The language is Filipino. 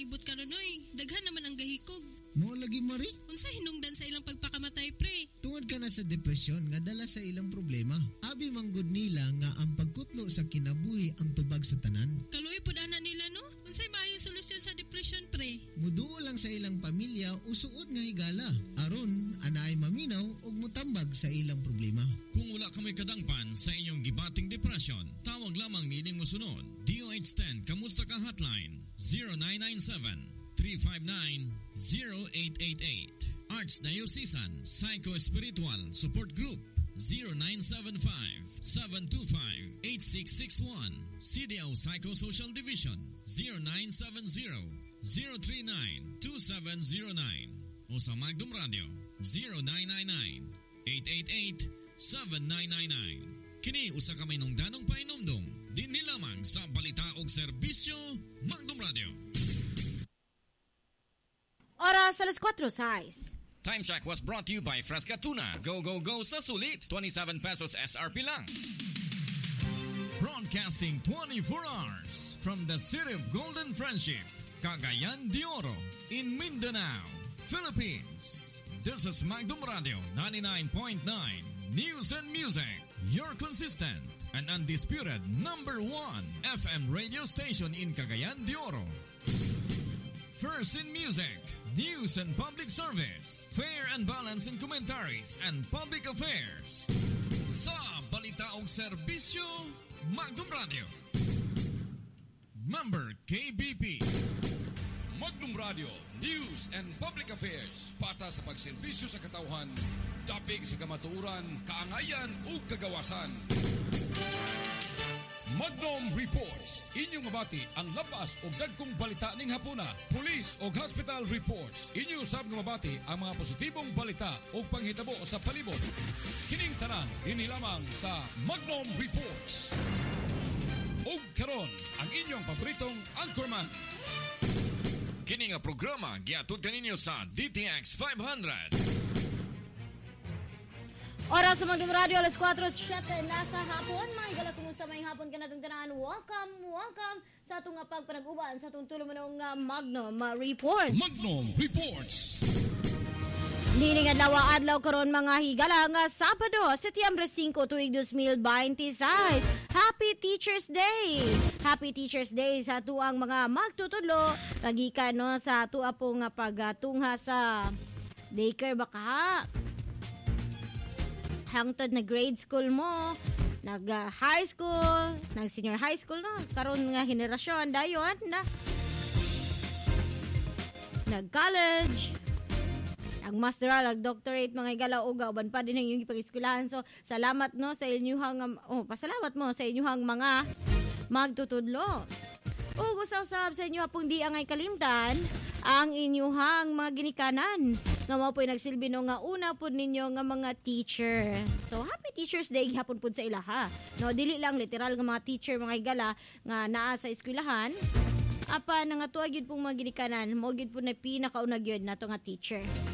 palibot karon oy. Daghan naman ang gahikog. Mo lagi Mari? Unsa hinungdan sa ilang pagpakamatay pre? Tungod ka na sa depresyon nga dala sa ilang problema. Abi manggod nila nga ang pagkutlo sa kinabuhi ang tubag sa tanan. Kaluoy pud ana nila no? Unsay maayong solusyon sa depression pre? Muduo lang sa ilang pamilya o suod nga higala. Aron anaay maminaw ug mutambag sa ilang problema. Kung wala ka may kadangpan sa inyong gibating depression, tawag lamang nining mosunod. DOH10 Kamusta Ka Hotline 0997-359-0888. Archdiocesan Psycho-Spiritual Support Group 0975-725-8661. CDO Psychosocial Division 0970-039-2709. O sa Magdum Radio 0999-888-7999. Kini usa ka may nungdanong painumdum dinhi lamang sa balita ug serbisyo Magdum Radio. Oras alas 4:06. Time check was brought to you by Fresca Tuna. Go, go, go sa sulit. 27 pesos SRP lang. Broadcasting 24 hours from the city of Golden Friendship, Cagayan de Oro, in Mindanao, Philippines. This is Magdum Radio 99.9 News and Music, your consistent and undisputed number 1 FM radio station in Cagayan de Oro. First in music, news and public service, fair and balanced in commentaries and public affairs. Sa balita ug serbisyo, Magdum Radio. Member KBP. Magdum Radio, News and Public Affairs. Pata sa pagserbisyo sa katawhan, dapig sa kamatuoran, kaangayan ug kagawasan. Magnum Reports. Inyong mabati ang labas o dagkong balita ning hapuna. Police o hospital reports. Inyo sab nga mabati ang mga positibong balita o panghitabo sa palibot. Kining tanan dinhi lamang sa Magnum Reports. O karon ang inyong paboritong anchorman. Kini nga programa giatud kaninyo sa DTX 500. Oras sa Magdum Radio, alas 4:07 na sa hapon. Mga higala, kumusta may hapon ka na itong tanaan? Welcome sa itong pagpanag-uban sa itong tulumanong Magnum Report. Magnum Reports. Dini nga adlaw karon mga higala nga Sabado, Setyembre 5, tuig 2026. Happy Teachers Day! Happy Teachers Day sa tuang mga magtutudlo. Kagikan no, sa tua pong pagtungha sa daycare baka hangtod na grade school mo, nag-high school, nag-senior high school, no? Karon nga henerasyon, dayon na nag-college, nag-masteral, nag-doctorate, mga igala, uga, uban pa din ang iyong ipag-eskwelahan. So, salamat, no, sa inyuhang, pasalamat mo sa inyuhang mga magtutudlo. Usab sa inyo hapong di angay kalimtan ang inyuhang mga ginikanan nga mao po'y nagsilbi no nga una po ninyo nga mga teacher. So happy Teachers Day hapon po sa ilaha. No, dili lang literal nga mga teacher mga higala nga naa sa eskwelahan. Apa nangatuwa gyud pong mga ginikanan, mo gyud po na pinakauna gyud nato nga teacher.